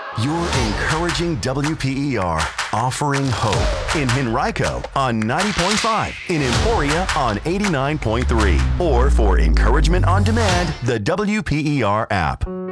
You're encouraging WPER, offering hope in Henrico on 90.5, in Emporia on 89.3, or for encouragement on demand, the WPER app.